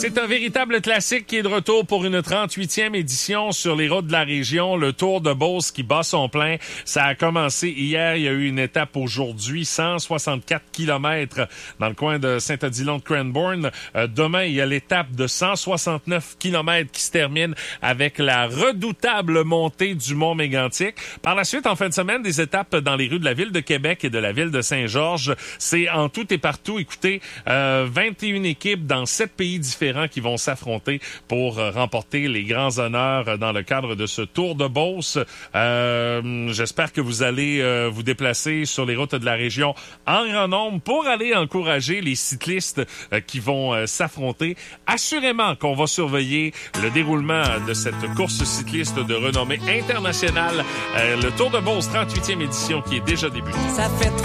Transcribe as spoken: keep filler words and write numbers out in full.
C'est un véritable classique qui est de retour pour une trente-huitième édition sur les routes de la région. Le Tour de Beauce qui bat son plein. Ça a commencé hier. Il y a eu une étape aujourd'hui. cent soixante-quatre kilomètres dans le coin de Saint-Odilon-de-Cranbourne. Euh, demain, il y a l'étape de cent soixante-neuf kilomètres qui se termine avec la redoutable montée du Mont Mégantic. Par la suite, en fin de semaine, des étapes dans les rues de la ville de Québec et de la ville de Saint-Georges. C'est en tout et partout, écoutez, euh, vingt et une équipes dans sept pays différents qui vont s'affronter pour euh, remporter les grands honneurs euh, dans le cadre de ce Tour de Beauce. Euh, j'espère que vous allez euh, vous déplacer sur les routes de la région en grand nombre pour aller encourager les cyclistes euh, qui vont euh, s'affronter. Assurément qu'on va surveiller le déroulement de cette course cycliste de renommée internationale, euh, le Tour de Beauce trente-huitième édition qui est déjà débutée. Ça fait